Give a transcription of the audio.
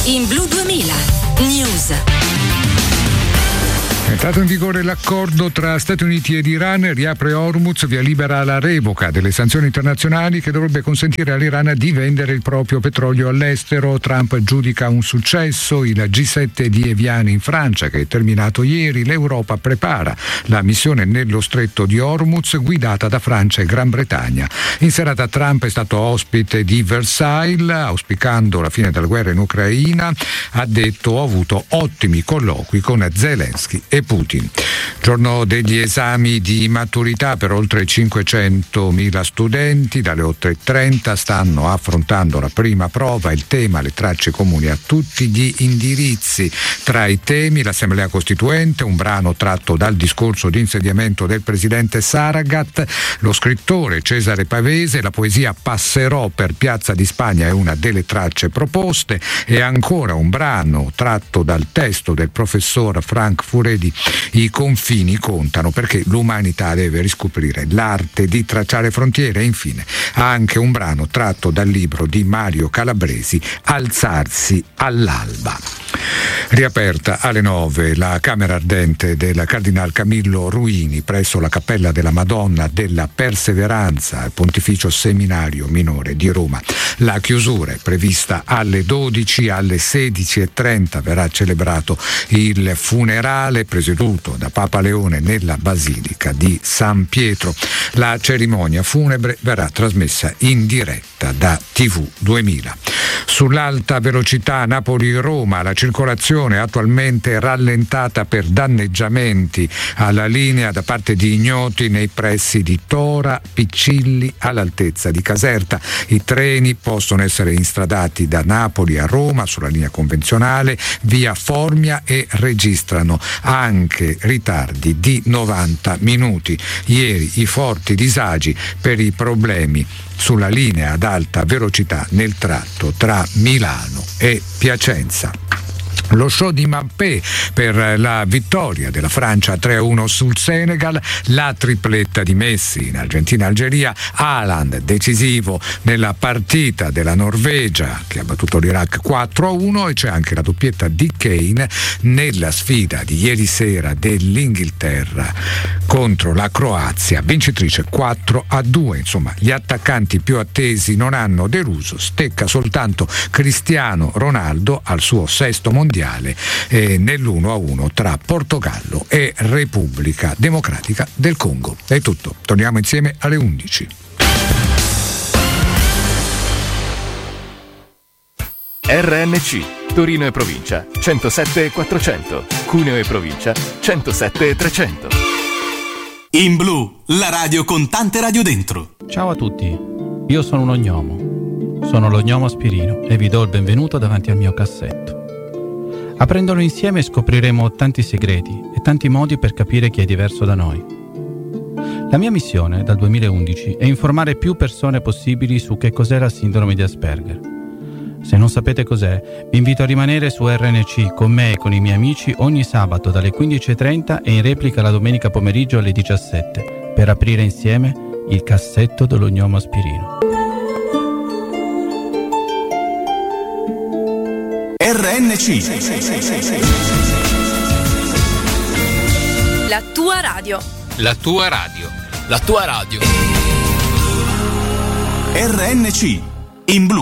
In Blu 2000 News. È entrato in vigore l'accordo tra Stati Uniti ed Iran, riapre Hormuz, via libera alla revoca delle sanzioni internazionali che dovrebbe consentire all'Iran di vendere il proprio petrolio all'estero. Trump giudica un successo il G7 di Evian in Francia, che è terminato ieri. L'Europa prepara la missione nello stretto di Hormuz guidata da Francia e Gran Bretagna. In serata Trump è stato ospite di Versailles, auspicando la fine della guerra in Ucraina. Ha detto: ho avuto ottimi colloqui con Zelensky e Putin. Giorno degli esami di maturità per oltre 500.000 studenti. Dalle 8:30 stanno affrontando la prima prova. Il tema: le tracce comuni a tutti gli indirizzi. Tra i temi l'Assemblea Costituente, un brano tratto dal discorso di insediamento del presidente Saragat, lo scrittore Cesare Pavese, la poesia Passerò per Piazza di Spagna è una delle tracce proposte, e ancora un brano tratto dal testo del professor Frank Furedi, I confini contano, perché l'umanità deve riscoprire l'arte di tracciare frontiere. E infine anche un brano tratto dal libro di Mario Calabresi, Alzarsi all'alba. Riaperta alle 9 la camera ardente del Cardinal Camillo Ruini presso la Cappella della Madonna della Perseveranza al Pontificio Seminario Minore di Roma. La chiusura è prevista alle 12. Alle 16:30 verrà celebrato il funerale presieduto da Papa Leone nella Basilica di San Pietro. La cerimonia funebre verrà trasmessa in diretta da TV 2000. Sull'alta velocità Napoli-Roma la circolazione è attualmente rallentata per danneggiamenti alla linea da parte di ignoti nei pressi di Tora Piccilli all'altezza di Caserta. I treni possono essere instradati da Napoli a Roma sulla linea convenzionale via Formia e registrano anche ritardi di 90 minuti. Ieri i forti disagi per i problemi sulla linea ad alta velocità nel tratto tra Milano e Piacenza. Lo show di Mbappé per la vittoria della Francia 3-1 sul Senegal, la tripletta di Messi in Argentina-Algeria, Haaland decisivo nella partita della Norvegia che ha battuto l'Iraq 4-1, e c'è anche la doppietta di Kane nella sfida di ieri sera dell'Inghilterra contro la Croazia, vincitrice 4-2. Insomma, gli attaccanti più attesi non hanno deluso, stecca soltanto Cristiano Ronaldo al suo sesto mondiale nell'1-1 tra Portogallo e Repubblica Democratica del Congo. È tutto, torniamo insieme alle 11. RNC Torino e provincia 107 e 400, Cuneo e provincia 107 e 300. In Blu, la radio con tante radio dentro. Ciao a tutti, io sono un gnomo. Sono lo gnomo Spirino e vi do il benvenuto davanti al mio cassetto. Aprendolo insieme scopriremo tanti segreti e tanti modi per capire chi è diverso da noi. La mia missione dal 2011 è informare più persone possibili su che cos'è la sindrome di Asperger. Se non sapete cos'è, vi invito a rimanere su RNC con me e con i miei amici ogni sabato dalle 15:30 e in replica la domenica pomeriggio alle 17 per aprire insieme il cassetto dello gnomo Spirino. RNC La tua radio. La tua radio. La tua radio. RNC in Blu.